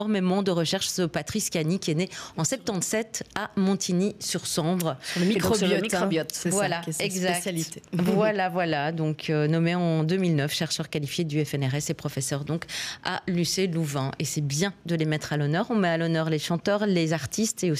énormément de recherches. Ce Patrice Cani qui est né en 77 à Montigny-sur-Sambre. Sur le microbiote, c'est voilà, ça, qui est sa spécialité. Voilà. Donc nommé en 2009, chercheur qualifié du FNRS et professeur donc à l'UC Louvain. Et c'est bien de les mettre à l'honneur. On met à l'honneur les chanteurs, les artistes et aussi